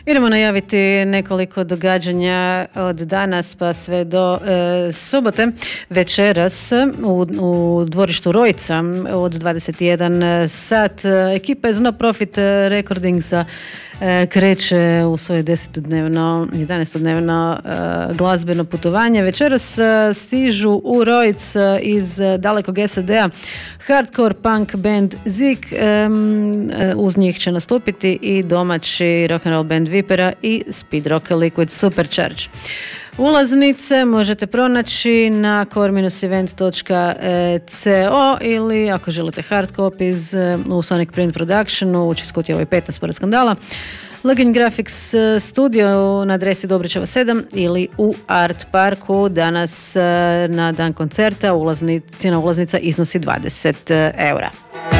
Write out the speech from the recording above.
Idemo najaviti nekoliko događanja od danas pa sve do subote. Večeras u dvorištu Rojca od 21 sat ekipa iz No Profit Recordingsa kreće u svoje 11-dnevno glazbeno putovanje. Večeras stižu u Rojc iz dalekog SAD-a hardcore punk band Zik. Uz njih će nastupiti i domaći rock'n'roll band Vipera i speed rock Liquid Supercharge. Ulaznice možete pronaći na core-event.co ili ako želite hard copies u Sonic Print Productionu u Čiskutiji 15 pored skandala, Login Graphics studio na adresi Dobričeva 7 ili u Art Parku. Danas na dan koncerta cijena ulaznica iznosi 20 eura.